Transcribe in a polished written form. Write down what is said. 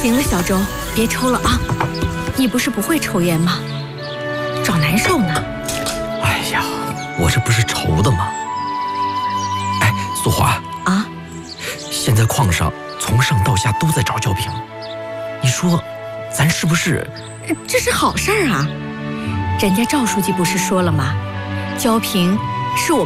行了，小周，别抽了啊！你不是不会抽烟吗？找难受呢。 哎呀，我这不是愁的吗？哎，素华啊， 现在矿上从上到下都在找焦平，你说咱是不是？ 这是好事儿啊！人家赵书记不是说了吗？焦平是我